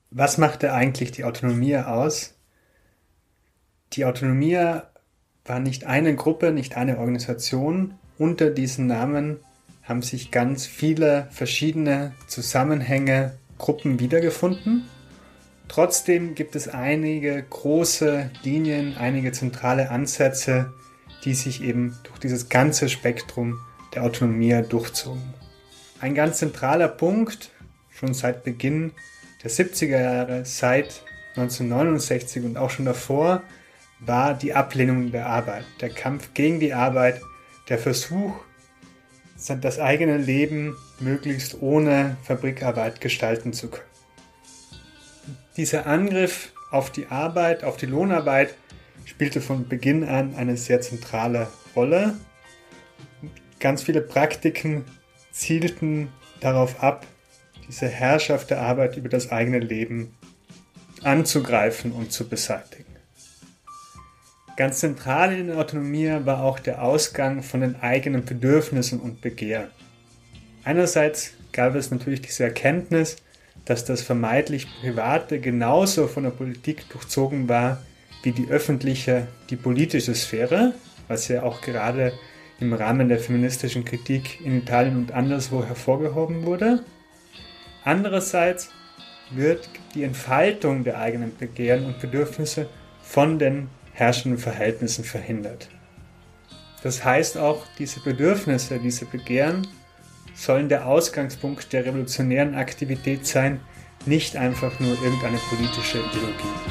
Was machte eigentlich die Autonomie aus? Die Autonomie war nicht eine Gruppe, nicht eine Organisation. Unter diesen Namen haben sich ganz viele verschiedene Zusammenhänge, Gruppen wiedergefunden. Trotzdem gibt es einige große Linien, einige zentrale Ansätze, die sich eben durch dieses ganze Spektrum der Autonomie durchzogen. Ein ganz zentraler Punkt, schon seit Beginn der 70er Jahre, seit 1969 und auch schon davor, war die Ablehnung der Arbeit, der Kampf gegen die Arbeit, der Versuch, das eigene Leben möglichst ohne Fabrikarbeit gestalten zu können. Dieser Angriff auf die Arbeit, auf die Lohnarbeit, spielte von Beginn an eine sehr zentrale Rolle. Ganz viele Praktiken zielten darauf ab, diese Herrschaft der Arbeit über das eigene Leben anzugreifen und zu beseitigen. Ganz zentral in der Autonomie war auch der Ausgang von den eigenen Bedürfnissen und Begehren. Einerseits gab es natürlich diese Erkenntnis, dass das vermeintlich Private genauso von der Politik durchzogen war wie die öffentliche, die politische Sphäre, was ja auch gerade im Rahmen der feministischen Kritik in Italien und anderswo hervorgehoben wurde. Andererseits wird die Entfaltung der eigenen Begehren und Bedürfnisse von den herrschenden Verhältnissen verhindert. Das heißt auch, diese Bedürfnisse, diese Begehren sollen der Ausgangspunkt der revolutionären Aktivität sein, nicht einfach nur irgendeine politische Ideologie.